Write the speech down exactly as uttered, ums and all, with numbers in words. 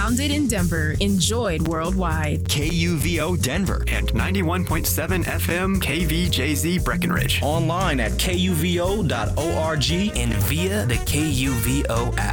Founded in Denver, enjoyed worldwide. K U V O Denver and ninety-one point seven F M K V J Z Breckenridge. Online at K U V O dot org and via the K U V O app.